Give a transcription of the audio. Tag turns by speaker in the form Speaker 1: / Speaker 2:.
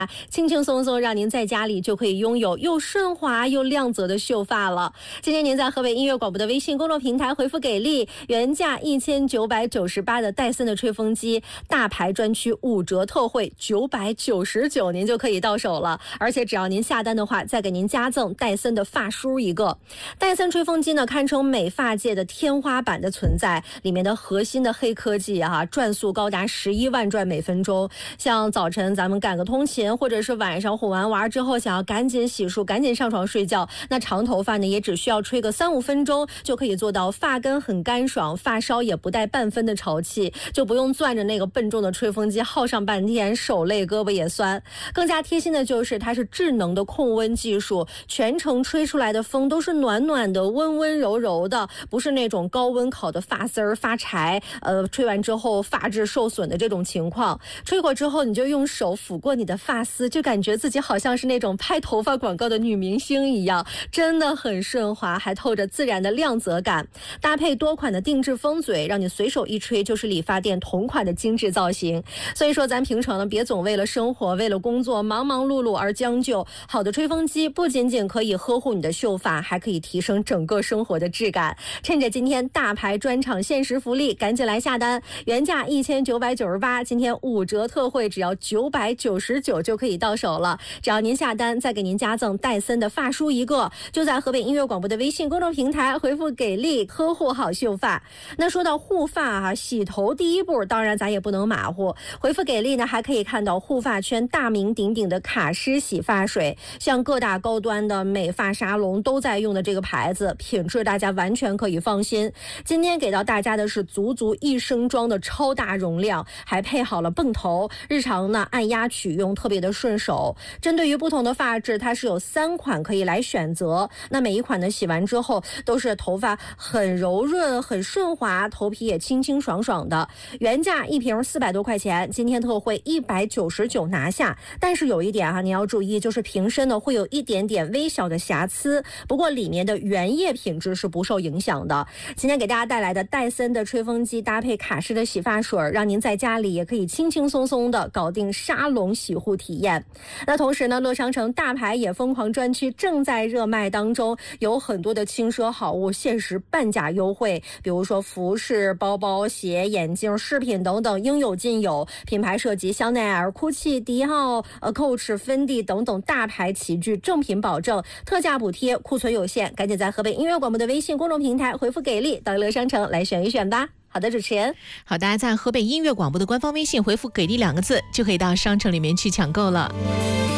Speaker 1: 轻轻松松让您在家里就可以拥有又顺滑又亮泽的秀发了。今天您在河北音乐广播的微信公众平台回复给力，原价1998的戴森的吹风机大牌专区5折特惠999，您就可以到手了。而且只要您下单的话，再给您加赠戴森的发梳一个。戴森吹风机呢，堪称美发界的天花板的存在，里面的核心的黑科技转速高达11万转每分钟。像早晨咱们赶个通勤，或者是晚上哄完娃之后想要赶紧洗漱赶紧上床睡觉，那长头发呢也只需要吹个3-5分钟就可以做到发根很干爽，发梢也不带半分的潮气，就不用攥着那个笨重的吹风机耗上半天，手累胳膊也酸。更加贴心的就是它是智能的控温技术，全程吹出来的风都是暖暖的温温柔柔的，不是那种高温烤的发丝儿发柴，吹完之后发质受损的这种情况。吹过之后你就用手抚过你的发丝，就感觉自己好像是那种拍头发广告的女明星一样，真的很顺滑，还透着自然的亮泽感。搭配多款的定制风嘴，让你随手一吹就是理发店同款的精致造型。所以说咱平常呢，别总为了生活为了工作忙忙碌碌而将就，好的吹风机不仅仅可以呵护你的秀发，还可以提升整个生活的质感。趁着今天大牌专场限时福利，赶紧来下单，原价1998，今天5折特惠只要999就可以到手了。只要您下单，再给您加赠戴森的发梳一个，就在河北音乐广播的微信公众平台回复给力，呵护好秀发。那说到护发洗头第一步当然咱也不能马虎，回复给力呢还可以看到护发圈大名鼎鼎的卡诗洗发水，像各大高端的美发沙龙都在用的这个牌子，品质大家完全可以放心。今天给到大家的是足足1升装的超大容量，还配好了泵头，日常呢按压取用特别的顺手。针对于不同的发质，它是有3款可以来选择，那每一款呢洗完之后都是头发很柔润很顺滑，头皮也清清爽爽的。原价1瓶400多块钱，今天特惠199拿下。但是有一点你要注意，就是瓶身呢会有一点点微小的瑕疵，不过里面的原液品质是不受影响的。今天给大家带来的戴森的吹风机搭配卡诗的洗发水，让您在家里也可以轻轻松松的搞定沙龙洗护体验。那同时呢，乐商城大牌也疯狂专区正在热卖当中，有很多的轻奢好物限时半价优惠，比如说服饰、包包、鞋、眼镜、饰品等等应有尽有，品牌涉及香奈儿、GUCCI、迪奥、Coach、芬迪等等大牌齐聚，正品保证，特价补贴，库存有限，赶紧在河北音乐广播的微信公众平台回复给力，到乐商城来选一选吧。好的，主持人。
Speaker 2: 好，大家在河北音乐广播的官方微信回复给力2个字，就可以到商城里面去抢购了。